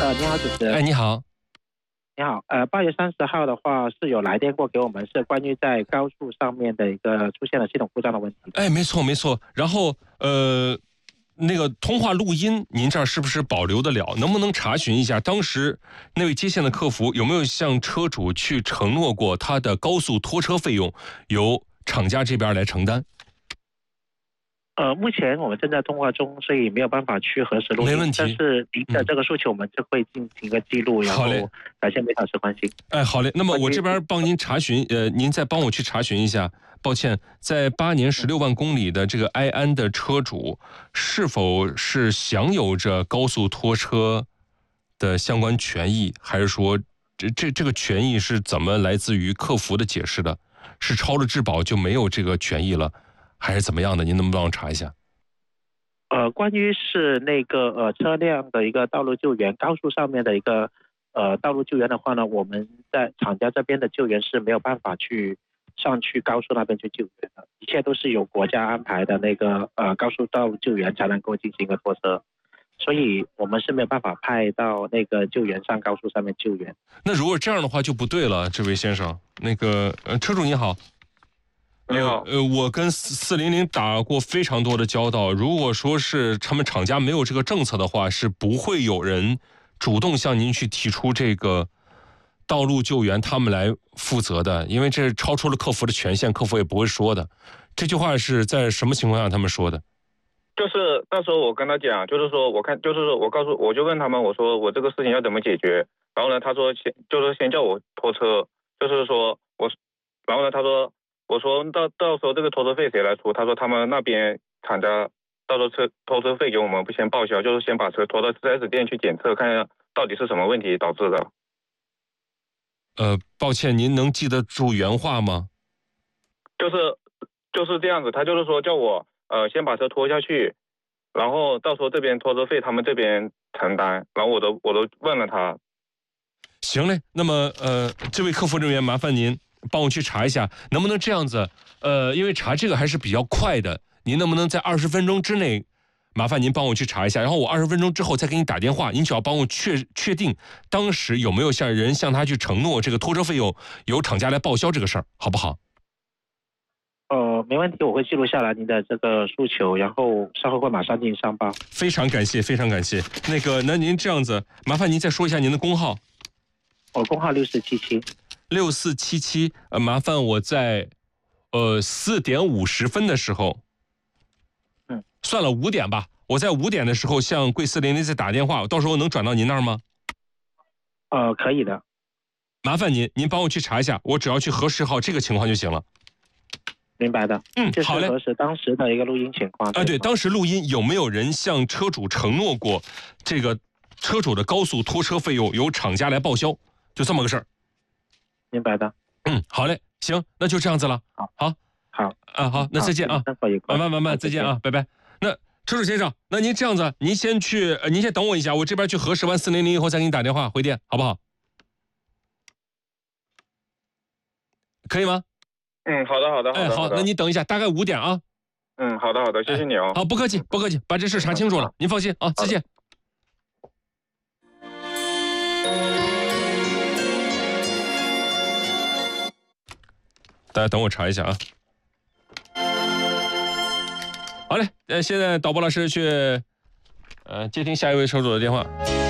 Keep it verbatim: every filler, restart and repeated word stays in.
呃，你好，主持人。 哎，你好。 你好，呃，八月三十号的话是有来电过给我们，是关于在高速上面的一个出现了系统故障的问题。 哎，没错没错。然后呃，那个通话录音，您这儿是不是保留得了？能不能查询一下当时那位接线的客服有没有向车主去承诺过他的高速拖车费用由厂家这边来承担？ 呃，目前我们正在通话中，所以没有办法去核实录音。 没问题。 但是您的这个诉求，我们就会进行一个记录，嗯、然后感谢梅老师关心。 哎，好嘞。那么我这边帮您查询，呃，您再帮我去查询一下。抱歉，在八年十六万公里的这个埃安的车主，是否是享有着高速拖车的相关权益，还是说这这这个权益是怎么来自于客服的解释的？是超了质保就没有这个权益了？还是怎么样的？您能不能帮我查一下？ 呃，关于是那个呃车辆的一个道路救援，高速上面的一个呃道路救援的话呢，我们在厂家这边的救援是没有办法去上去高速那边去救援的，一切都是由国家安排的那个呃高速道路救援才能够进行一个拖车，所以我们是没有办法派到那个救援上高速上面救援。 那如果这样的话就不对了，这位先生，那个呃车主你好。 你好， 呃，我跟四零零打过非常多的交道。如果说是他们厂家没有这个政策的话，是不会有人主动向您去提出这个道路救援他们来负责的，因为这超出了客服的权限，客服也不会说的。这句话是在什么情况下他们说的？ 就是那时候我跟他讲，就是说我看，就是我告诉，我就问他们，我说我这个事情要怎么解决。然后呢，他说先就是先叫我拖车，就是说我，然后呢，他说。我说到到时候这个拖车费谁来出？他说他们那边厂家到时候车拖车费给我们不先报销，就是先把车拖到 四 S 店去检测，看一下到底是什么问题导致的。 呃，抱歉，您能记得住原话吗？ 就是就是这样子，他就是说叫我呃先把车拖下去，然后到时候这边拖车费他们这边承担，然后我都我都问了他。 行嘞，那么呃，这位客服人员麻烦您帮我去查一下，能不能这样子？呃，因为查这个还是比较快的，您能不能在二十分钟之内，麻烦您帮我去查一下，然后我二十分钟之后再给你打电话，您只要帮我确确定当时有没有向人向他去承诺这个拖车费用由厂家来报销这个事儿，好不好？ 呃，没问题，我会记录下来您的这个诉求，然后稍后会马上进行上报。 非常感谢，非常感谢。那个，那您这样子，麻烦您再说一下您的工号。 我工号六四七七。 六四七七，呃，麻烦我在，呃，四点五十分的时候， 嗯， 算了，五点吧。我在五点的时候向贵四零零再打电话，到时候能转到您那儿吗？ 呃，可以的。 麻烦您，您帮我去查一下，我只要去核实好这个情况就行了。 明白的。 嗯，好嘞。 就是核实当时的一个录音情况。 啊，对，当时录音有没有人向车主承诺过这个车主的高速拖车费用由厂家来报销？就这么个事儿。 明白的。 嗯，好嘞，行，那就这样子了。 好， 好， 好， 啊，好，那再见啊，慢慢慢慢，再见啊，拜拜。那车主先生，那您这样子，您先去，呃，您先等我一下，我这边去核实完四零零以后再给你打电话回电，好不好？可以吗？ 嗯，好的，好的，好的。 哎，好，那你等一下，大概五点啊。 嗯，好的，好的，谢谢你哦。 好，不客气，不客气，把这事查清楚了，您放心啊，再见。大家等我查一下啊。好嘞，呃，现在导播老师去，呃，接听下一位车主的电话。